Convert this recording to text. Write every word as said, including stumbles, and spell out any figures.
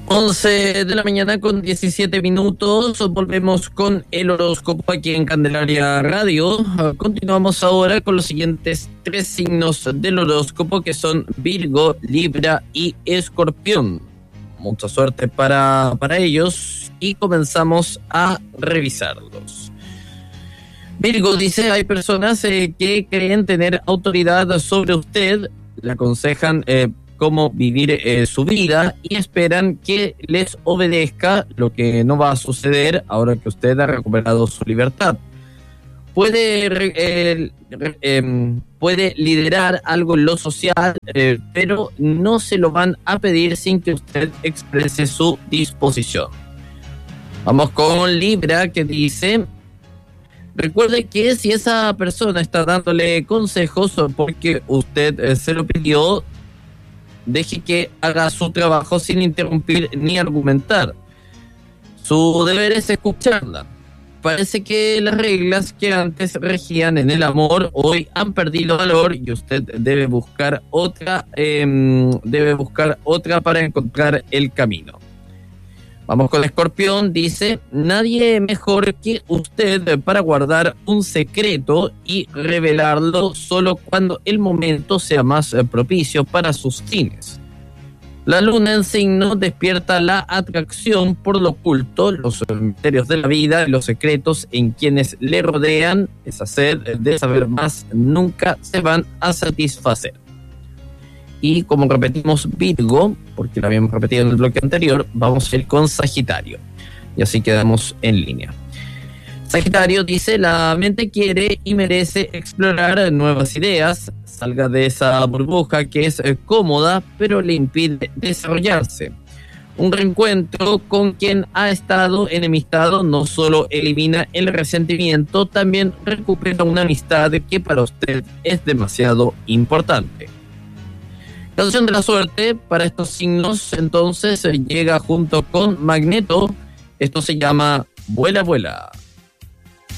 once de la mañana con diecisiete minutos, volvemos con el horóscopo aquí en Candelaria Radio. Continuamos ahora con los siguientes tres signos del horóscopo, que son Virgo, Libra y Escorpión. Mucha suerte para, para ellos y comenzamos a revisarlos. Virgo dice: hay personas eh, que creen tener autoridad sobre usted, le aconsejan eh, cómo vivir eh, su vida y esperan que les obedezca, lo que no va a suceder ahora que usted ha recuperado su libertad. Puede, eh, eh, puede liderar algo en lo social, eh, pero no se lo van a pedir sin que usted exprese su disposición. Vamos con Libra, que dice: recuerde que si esa persona está dándole consejos porque usted eh, se lo pidió, deje que haga su trabajo sin interrumpir ni argumentar. Su deber es escucharla. Parece que las reglas que antes regían en el amor hoy han perdido valor y usted debe buscar otra, eh, debe buscar otra para encontrar el camino. Vamos con Escorpión, dice: nadie mejor que usted para guardar un secreto y revelarlo solo cuando el momento sea más propicio para sus fines. La luna en signo despierta la atracción por lo oculto, los misterios de la vida y los secretos en quienes le rodean. Esa sed de saber más nunca se van a satisfacer. Y como repetimos Virgo, porque lo habíamos repetido en el bloque anterior, vamos a ir con Sagitario. Y así quedamos en línea. Sagitario dice: la mente quiere y merece explorar nuevas ideas. Salga de esa burbuja que es eh, cómoda, pero le impide desarrollarse. Un reencuentro con quien ha estado enemistado no solo elimina el resentimiento, también recupera una amistad que para usted es demasiado importante. Canción de la suerte para estos signos, entonces, llega junto con Magneto. Esto se llama Vuela, Vuela.